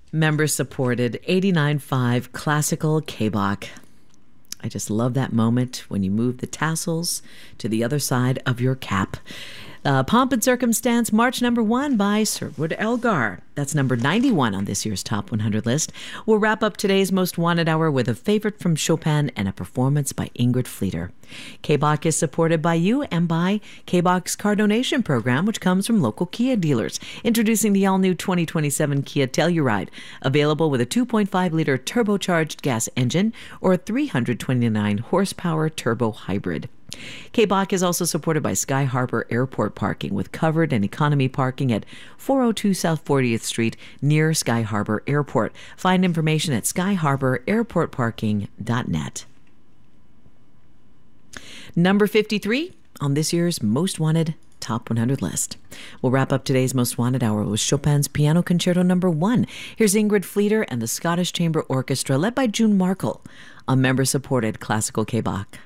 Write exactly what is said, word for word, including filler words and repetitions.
Member supported eighty-nine point five Classical K-Bach. I just love that moment when you move the tassels to the other side of your cap. Uh, Pomp and Circumstance, March number one by Sherwood Elgar. That's number ninety-one on this year's Top one hundred list. We'll wrap up today's Most Wanted Hour with a favorite from Chopin and a performance by Ingrid Fleeter. K-Bach is supported by you and by K-Bach's Car Donation Program, which comes from local Kia dealers. Introducing the all-new twenty twenty-seven Kia Telluride, available with a two point five liter turbocharged gas engine or a three hundred twenty-nine horsepower turbo hybrid. K-Bach is also supported by Sky Harbor Airport Parking, with covered and economy parking at four oh two South fortieth Street near Sky Harbor Airport. Find information at sky harbor airport parking dot net. Number fifty-three on this year's Most Wanted Top one hundred list. We'll wrap up today's Most Wanted Hour with Chopin's Piano Concerto number one. Here's Ingrid Fleeter and the Scottish Chamber Orchestra, led by June Markle, on member-supported Classical K-Bach.